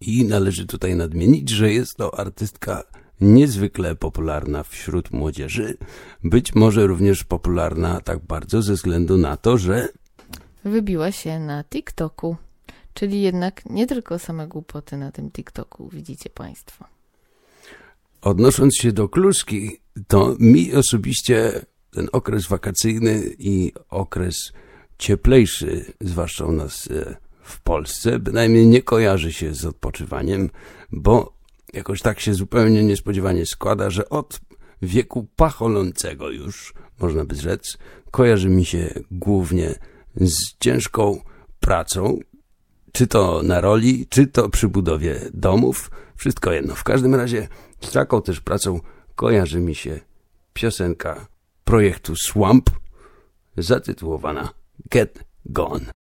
I należy tutaj nadmienić, że jest to artystka niezwykle popularna wśród młodzieży. Być może również popularna tak bardzo ze względu na to, że wybiła się na TikToku. Czyli jednak nie tylko same głupoty na tym TikToku, widzicie państwo. Odnosząc się do Kluski, to mi osobiście ten okres wakacyjny i okres cieplejszy, zwłaszcza u nas w Polsce, bynajmniej nie kojarzy się z odpoczywaniem, bo jakoś tak się zupełnie niespodziewanie składa, że od wieku pacholącego już, można by rzec, kojarzy mi się głównie z ciężką pracą, czy to na roli, czy to przy budowie domów, wszystko jedno. W każdym razie z taką też pracą kojarzy mi się piosenka projektu Swamp zatytułowana Get Gone.